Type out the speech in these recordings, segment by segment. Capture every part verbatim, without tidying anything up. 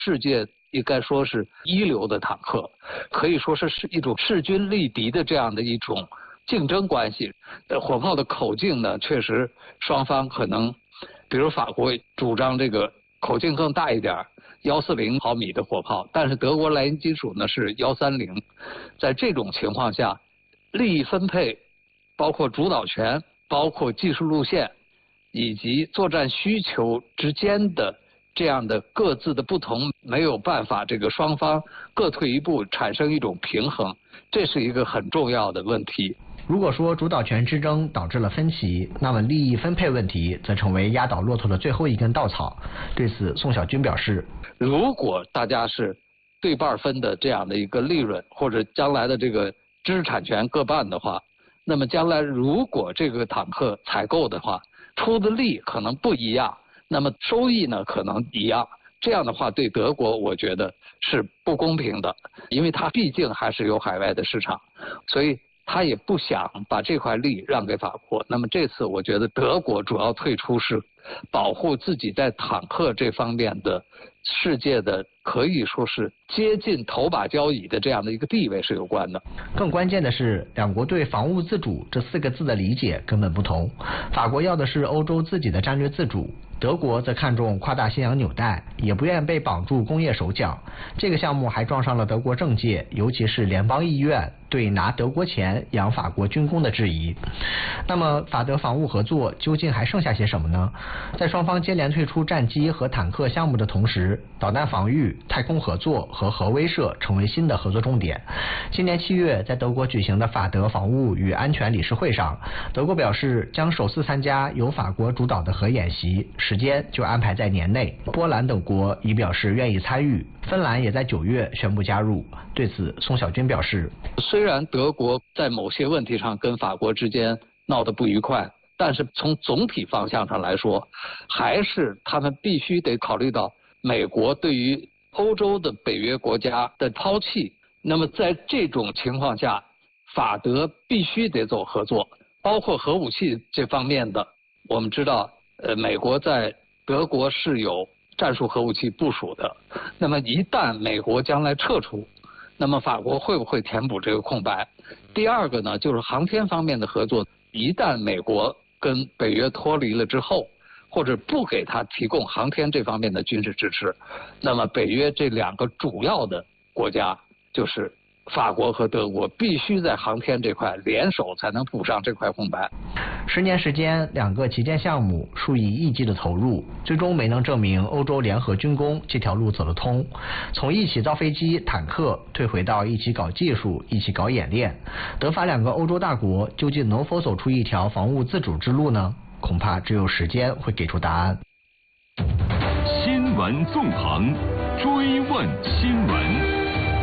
世界应该说是一流的坦克，可以说是是一种势均力敌的这样的一种竞争关系。呃，火炮的口径呢，确实双方可能，比如法国主张这个口径更大一点，幺四零毫米的火炮，但是德国莱茵金属呢是幺三零，在这种情况下，利益分配，包括主导权，包括技术路线，以及作战需求之间的这样的各自的不同，没有办法这个双方各退一步，产生一种平衡，这是一个很重要的问题。 如果说主导权之争导致了分歧，那么利益分配问题则成为压倒骆驼的最后一根稻草。对此，宋小军表示， 如果大家是对半分的这样的一个利润，或者将来的这个知识产权各半的话，那么将来如果这个坦克采购的话，出的力可能不一样，那么收益呢可能一样，这样的话对德国我觉得是不公平的，因为它毕竟还是有海外的市场，所以他也不想把这块利让给法国。那么这次我觉得德国主要退出是保护自己在坦克这方面的世界的可以说是接近头把交椅的这样的一个地位是有关的。 更关键的是，两国对防务自主这四个字的理解根本不同。法国要的是欧洲自己的战略自主，德国则看重夸大西洋纽带，也不愿被绑住工业手脚。这个项目还撞上了德国政界，尤其是联邦议院对拿德国钱养法国军工的质疑。那么法德防务合作究竟还剩下些什么呢？在双方接连退出战机和坦克项目的同时，导弹防御、太空合作和核威慑成为新的合作重点。今年七月，在德国举行的法德防务与安全理事会上，德国表示将首次参加由法国主导的核演习，时间就安排在年内。波兰等国已表示愿意参与，芬兰也在九月宣布加入。对此，宋小军表示， 虽然德国在某些问题上跟法国之间闹得不愉快，但是从总体方向上来说，还是他们必须得考虑到美国对于欧洲的北约国家的抛弃。那么在这种情况下，法德必须得走合作，包括核武器这方面的。我们知道，呃，美国在德国是有战术核武器部署的。那么一旦美国将来撤出，那么法国会不会填补这个空白？第二个呢，就是航天方面的合作。一旦美国跟北约脱离了之后，或者不给他提供航天这方面的军事支持，那么北约这两个主要的国家，就是法国和德国，必须在航天这块联手才能补上这块空白。 十年时间，两个旗舰项目，数以亿计的投入，最终没能证明欧洲联合军工这条路走得通。从一起造飞机、坦克，退回到一起搞技术、一起搞演练，德法两个欧洲大国究竟能否走出一条防务自主之路呢？恐怕只有时间会给出答案。 新闻纵横，追问新闻。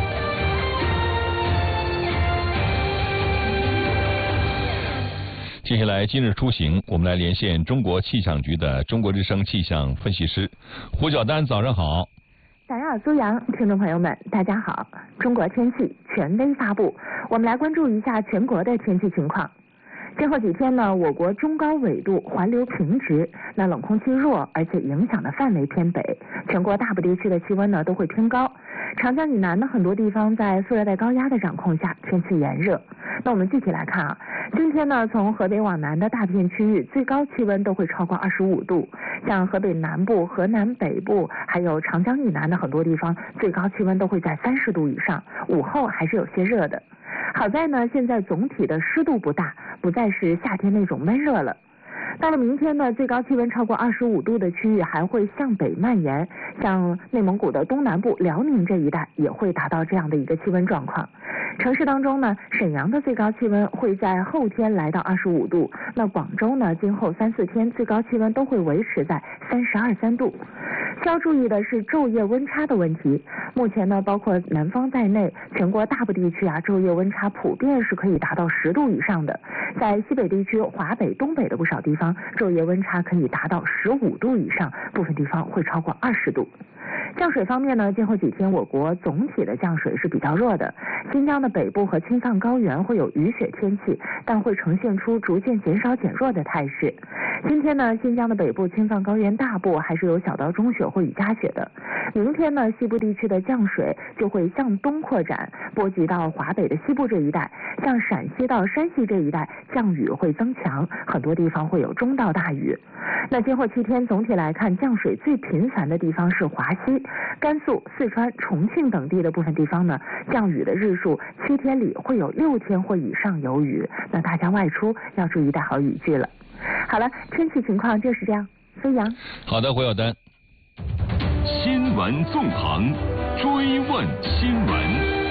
接下来今日出行，我们来连线中国气象局的中国之声气象分析师胡晓丹，早上好。 早上好，苏阳，听众朋友们，大家好。中国天气权威发布，我们来关注一下全国的天气情况。今后几天呢，我国中高纬度环流平直，那冷空气弱，而且影响的范围偏北，全国大部地区的气温呢都会偏高。长江以南的很多地方在副热带高压的掌控下，天气炎热。那我们具体来看啊，今天呢，从河北往南的大片区域，最高气温都会超过二十五度。像河北南部、河南北部，还有长江以南的很多地方，最高气温都会在三十度以上，午后还是有些热的。好在呢，现在总体的湿度不大，不再是夏天那种闷热了。到了明天呢，最高气温超过二十五度的区域还会向北蔓延，像内蒙古的东南部、辽宁这一带也会达到这样的一个气温状况。城市当中呢，沈阳的最高气温会在后天来到二十五度，那广州呢，今后三四天最高气温都会维持在三十二三度。需要注意的是昼夜温差的问题。目前呢，包括南方在内，全国大部地区啊，昼夜温差普遍是可以达到十度以上的。在西北地区、华北、东北的不少地方，昼夜温差可以达到十五度以上，部分地方会超过二十度。降水方面呢，今后几天我国总体的降水是比较弱的。新疆的的北部和青藏高原会有雨雪天气，但会呈现出逐渐减少减弱的态势。今天呢，新疆的北部、青藏高原大部还是有小到中雪或雨夹雪的。明天呢，西部地区的降水就会向东扩展，波及到华北的西部这一带，像陕西到山西这一带降雨会增强，很多地方会有中到大雨。那今后七天总体来看，降水最频繁的地方是华西、甘肃、四川、重庆等地的部分地方呢，降雨的日数七天里会有六天或以上有雨，那大家外出要注意带好雨具了。好了，天气情况就是这样。飞扬。 好的，胡晓丹。 新闻纵横，追问新闻。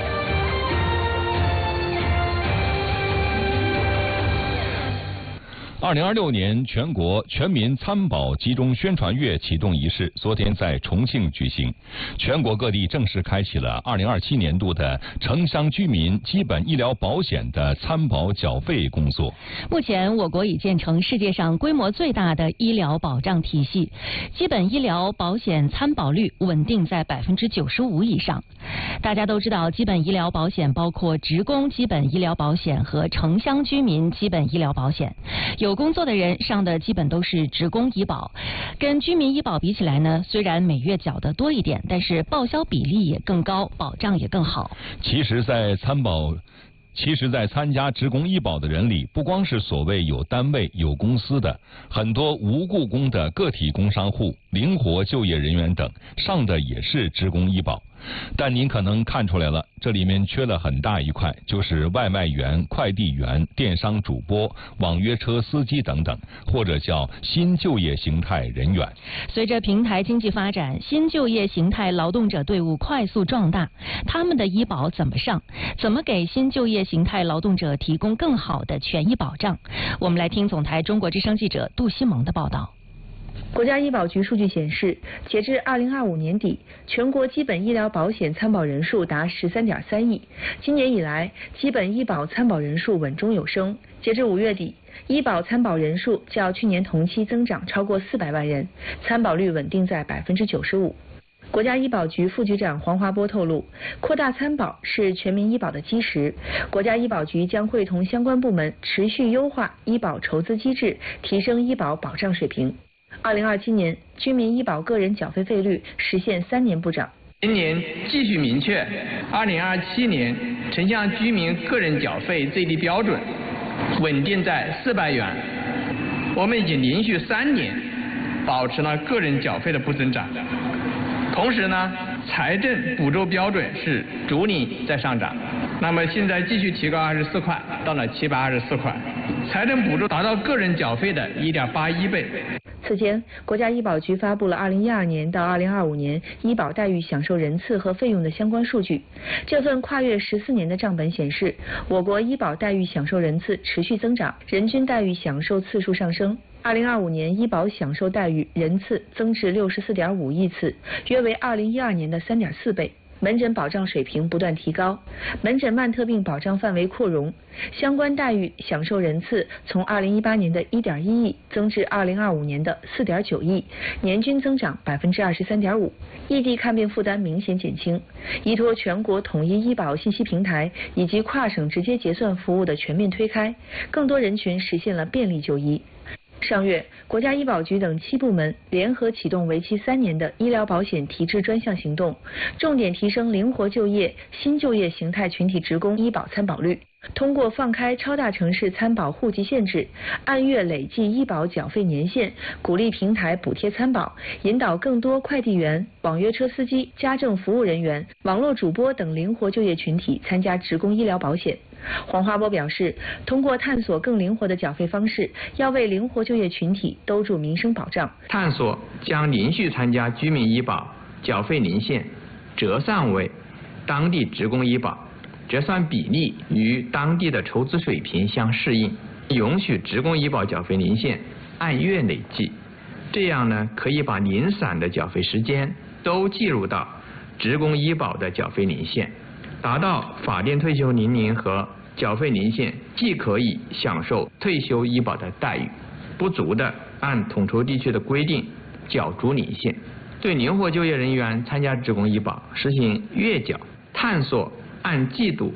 二零二六年全国全民参保集中宣传月启动仪式昨天在重庆举行，全国各地正式开启了二零二七年度的城乡居民基本医疗保险的参保缴费工作。 目前，我国已建成世界上规模最大的医疗保障体系，基本医疗保险参保率稳定在百分之九十五以上。大家都知道，基本医疗保险包括职工基本医疗保险和城乡居民基本医疗保险。有工作的人上的基本都是职工医保，跟居民医保比起来呢，虽然每月缴的多一点，但是报销比例也更高，保障也更好。 其实，在参保。其实，在参加职工医保的人里，不光是所谓有单位、有公司的，很多无雇工的个体工商户、灵活就业人员等，上的也是职工医保。但您可能看出来了，这里面缺了很大一块，就是外卖员、快递员、电商主播、网约车司机等等，或者叫新就业形态人员。 随着平台经济发展，新就业形态劳动者队伍快速壮大，他们的医保怎么上？怎么给新就业形态劳动者提供更好的权益保障？我们来听总台中国之声记者杜西蒙的报道。 国家医保局数据显示，截至二零二五年底，全国基本医疗保险参保人数达十三点三亿。今年以来，基本医保参保人数稳中有升。截至五月底，医保参保人数较去年同期增长超过四百万人，参保率稳定在百分之九十五。国家医保局副局长黄华波透露，扩大参保是全民医保的基石。国家医保局将会同相关部门持续优化医保筹资机制，提升医保保障水平。二零二七年，居民医保个人缴费费率实现三年不涨。 今年继续明确，二零二七年城乡居民个人缴费最低标准稳定在四百元。我们已经连续三年保持了个人缴费的不增长。同时呢，财政补助标准是逐年在上涨。那么现在继续提高二十四块，到了七百二十四块，财政补助达到个人缴费的一点八一倍。 此前，国家医保局发布了二零一二年到二零二五年医保待遇享受人次和费用的相关数据。这份跨越十四年的账本显示，我国医保待遇享受人次持续增长，人均待遇享受次数上升。二零二五年医保享受待遇人次增至六十四点五亿次，约为二零一二年的三点四倍。门诊保障水平不断提高，门诊慢特病保障范围扩容，相关待遇享受人次从二零一八年的一点一亿增至二零二五年的四点九亿，年均增长百分之二十三点五，异地看病负担明显减轻。依托全国统一医保信息平台以及跨省直接结算服务的全面推开，更多人群实现了便利就医。上月，国家医保局等七部门联合启动为期三年的医疗保险提质专项行动，重点提升灵活就业、新就业形态群体职工医保参保率。通过放开超大城市参保户籍限制，按月累计医保缴费年限，鼓励平台补贴参保，引导更多快递员、网约车司机、家政服务人员、网络主播等灵活就业群体参加职工医疗保险。黄华波表示，通过探索更灵活的缴费方式，要为灵活就业群体兜住民生保障。 探索将连续参加居民医保缴费年限折算为当地职工医保，折算比例与当地的筹资水平相适应，允许职工医保缴费年限按月累计，这样呢可以把零散的缴费时间都计入到职工医保的缴费年限，达到法定退休年龄和缴费年限既可以享受退休医保的待遇，不足的按统筹地区的规定缴足年限。对灵活就业人员参加职工医保实行月缴，探索按季度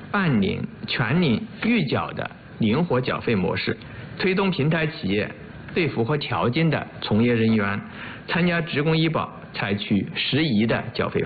半龄、全龄预缴的灵活缴费模式，推动平台企业对符合条件的从业人员参加职工医保采取适宜的缴费